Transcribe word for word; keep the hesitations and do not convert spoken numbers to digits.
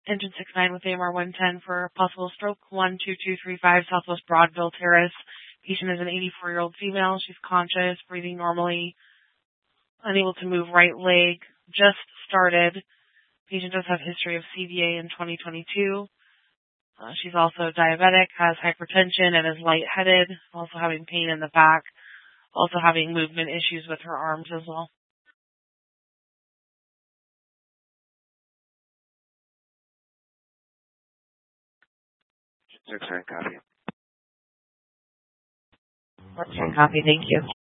engine six nine with A M R one ten for possible stroke one two two three five Southwest Broadville Terrace. Patient is an eighty-four-year-old female. She's conscious, breathing normally, unable to move right leg, just started. Patient does have history of C V A in twenty twenty-two. Uh, she's also diabetic, has hypertension, and is lightheaded, also having pain in the back, also having movement issues with her arms as well. six nine copy. Let's copy, thank you.